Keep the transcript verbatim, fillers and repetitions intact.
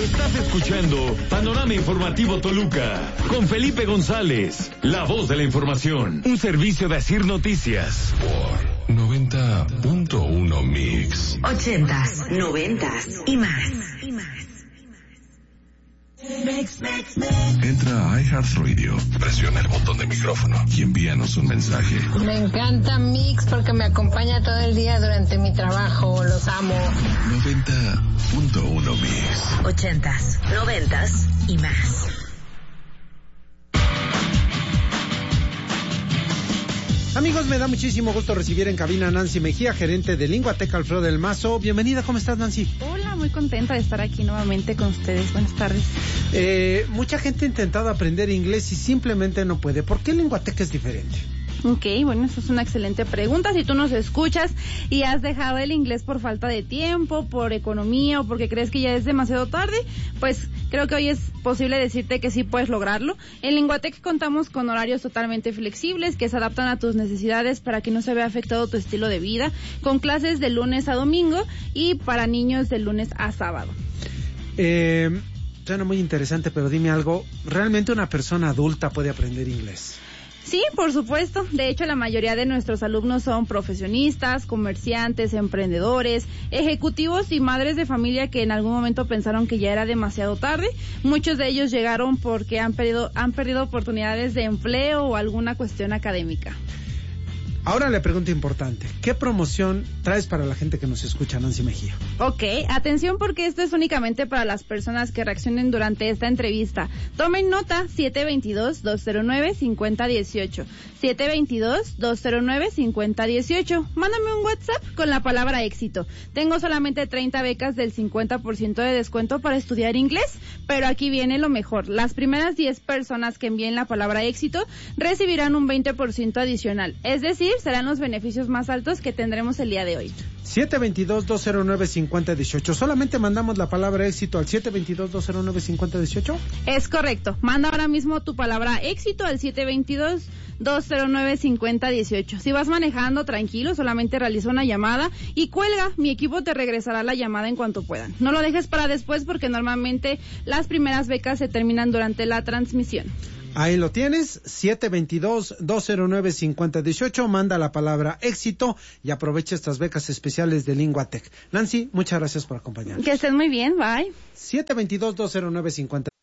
Estás escuchando Panorama Informativo Toluca con Felipe González, la voz de la información. Un servicio de Asir Noticias. Por noventa punto uno Mix. Ochentas, noventas y más. Y más. Mix, mix, mix. Entra a iHeartRadio, presiona el botón de micrófono y envíanos un mensaje. Me encanta Mix porque me acompaña todo el día durante mi trabajo. Los amo. noventa punto uno Mix. Ochentas, noventas y más. Amigos, me da muchísimo gusto recibir en cabina a Nancy Mejía, gerente de Linguateca Alfredo del Mazo. Bienvenida, ¿cómo estás, Nancy? Hola, muy contenta de estar aquí nuevamente con ustedes. Buenas tardes. Eh, mucha gente ha intentado aprender inglés y simplemente no puede. ¿Por qué Linguateca es diferente? Ok, bueno, eso es una excelente pregunta. Si tú nos escuchas y has dejado el inglés por falta de tiempo, por economía o porque crees que ya es demasiado tarde, pues creo que hoy es posible decirte que sí puedes lograrlo. En Linguatec contamos con horarios totalmente flexibles que se adaptan a tus necesidades para que no se vea afectado tu estilo de vida, con clases de lunes a domingo y para niños de lunes a sábado. Eh, suena muy interesante, pero dime algo. ¿Realmente una persona adulta puede aprender inglés? Sí, por supuesto. De hecho, la mayoría de nuestros alumnos son profesionistas, comerciantes, emprendedores, ejecutivos y madres de familia que en algún momento pensaron que ya era demasiado tarde. Muchos de ellos llegaron porque han perdido, han perdido oportunidades de empleo o alguna cuestión académica. Ahora la pregunta importante, ¿qué promoción traes para la gente que nos escucha, Nancy Mejía? Ok, atención porque esto es únicamente para las personas que reaccionen durante esta entrevista. Tomen nota, siete dos dos, dos cero nueve, cinco cero uno ocho. siete dos dos, dos cero nueve, cinco cero uno ocho. Mándame un WhatsApp con la palabra éxito. Tengo solamente treinta becas del cincuenta por ciento de descuento para estudiar inglés, pero aquí viene lo mejor. Las primeras diez personas que envíen la palabra éxito recibirán un veinte por ciento adicional, es decir, serán los beneficios más altos que tendremos el día de hoy. siete dos dos, dos cero nueve, cinco cero uno ocho. ¿Solamente mandamos la palabra éxito al siete dos dos, dos cero nueve, cinco cero uno ocho? Es correcto. Manda ahora mismo tu palabra éxito al siete dos dos, dos cero nueve, cinco cero uno ocho. Si vas manejando, tranquilo, solamente realiza una llamada y cuelga. Mi equipo te regresará la llamada en cuanto puedan. No lo dejes para después porque normalmente las primeras becas se terminan durante la transmisión. Ahí lo tienes, siete dos dos, dos cero nueve, cinco cero uno ocho, manda la palabra éxito y aprovecha estas becas especiales de Linguatec. Nancy, muchas gracias por acompañarnos. Que estén muy bien, bye. siete dos dos, dos cero nueve, cinco cero